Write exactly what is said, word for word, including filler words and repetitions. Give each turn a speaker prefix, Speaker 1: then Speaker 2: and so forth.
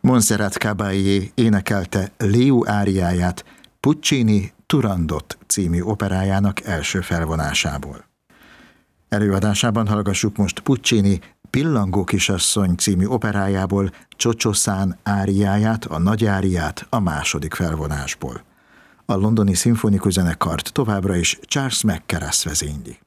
Speaker 1: Montserrat Caballé énekelte Léu áriáját Puccini Turandot című operájának első felvonásából. Előadásában hallgassuk most Puccini Pillangó kisasszony című operájából Csocsó Szán áriáját, a nagy áriát a második felvonásból. A londoni szimfonikus zenekart továbbra is Charles McCarras vezényli.